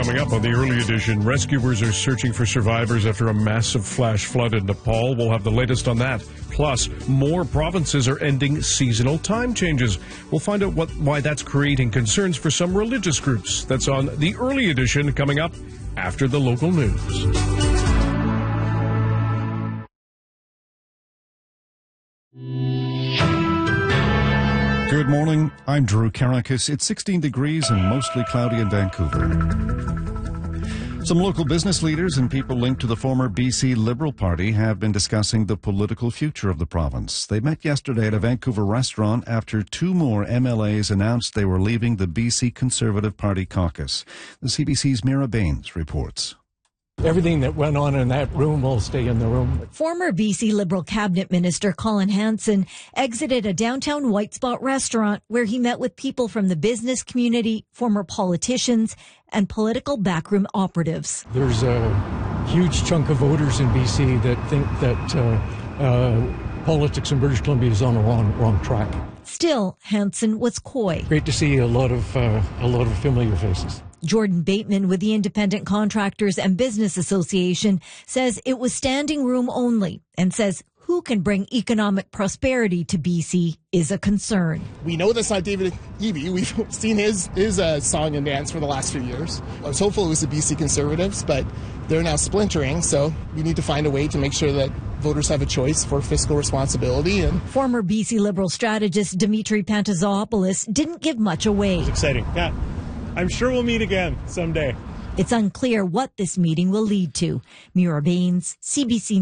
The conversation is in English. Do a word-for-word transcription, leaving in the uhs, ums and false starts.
Coming up on the early edition, rescuers are searching for survivors after a massive flash flood in Nepal. We'll have the latest on that. Plus, more provinces are ending seasonal time changes. We'll find out what why that's creating concerns for some religious groups. That's on the early edition, coming up after the local news. Good morning. I'm Drew Karakis. It's sixteen degrees and mostly cloudy in Vancouver. Some local business leaders and people linked to the former B C Liberal Party have been discussing the political future of the province. They met yesterday at a Vancouver restaurant after two more M L As announced they were leaving the B C Conservative Party caucus. The C B C's Mira Baines reports. Everything that went on in that room will stay in the room. Former B C Liberal Cabinet Minister Colin Hanson exited a downtown White Spot restaurant where he met with people from the business community, former politicians, and political backroom operatives. There's a huge chunk of voters in B C that think that uh, uh, politics in British Columbia is on the wrong, wrong track. Still, Hanson was coy. Great to see a lot of uh, a lot of familiar faces. Jordan Bateman with the Independent Contractors and Business Association says it was standing room only and says who can bring economic prosperity to B C is a concern. We know that's not David Eby. We've seen his his uh, song and dance for the last few years. I was hopeful it was the B C Conservatives, but they're now splintering, so we need to find a way to make sure that voters have a choice for fiscal responsibility. And former B C Liberal strategist Dimitri Pantazopoulos didn't give much away. It's exciting. Yeah. I'm sure we'll meet again someday. It's unclear what this meeting will lead to. Mira Baines, C B C